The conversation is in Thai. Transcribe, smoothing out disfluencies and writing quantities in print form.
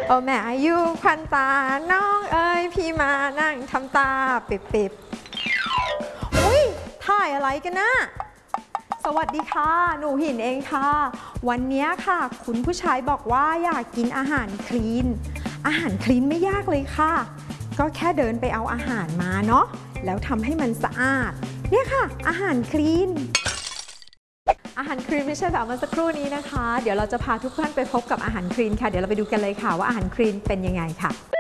โอ้แม่อายุควันตาน้องเอ้ยพี่มานั่งทำตาปิบๆอุ้ยถ่ายอะไรกันนะสวัสดีค่ะหนูหินเองค่ะวันนี้ค่ะคุณผู้ชายบอกว่าอยากกินอาหารคลีนไม่ยากเลยค่ะก็แค่เดินไปเอาอาหารมาเนาะแล้วทำให้มันสะอาดเนี่ยค่ะอาหารคลีนไม่ใช่แบบเมื่อสักครู่นี้นะคะเดี๋ยวเราจะพาทุกท่านไปพบกับอาหารคลีนค่ะเดี๋ยวเราไปดูกันเลยค่ะว่าอาหารคลีนเป็นยังไงค่ะ